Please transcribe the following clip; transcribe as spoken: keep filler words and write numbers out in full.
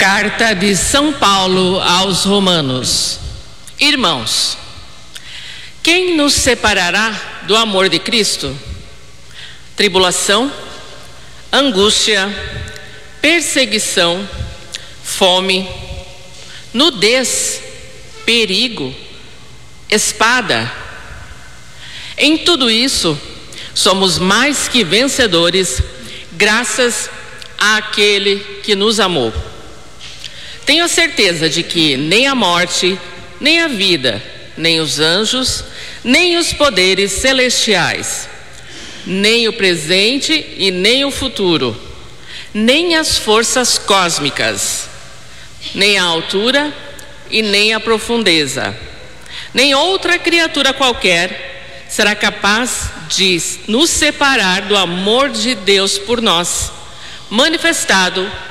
Carta de São Paulo aos Romanos. Irmãos, quem nos separará do amor de Cristo? Tribulação, angústia, perseguição, fome, nudez, perigo, espada. Em tudo isso, somos mais que vencedores, graças àquele que nos amou. Tenho a certeza de que nem a morte, nem a vida, nem os anjos, nem os poderes celestiais, nem o presente e nem o futuro, nem as forças cósmicas, nem a altura e nem a profundeza, nem outra criatura qualquer será capaz de nos separar do amor de Deus por nós, manifestado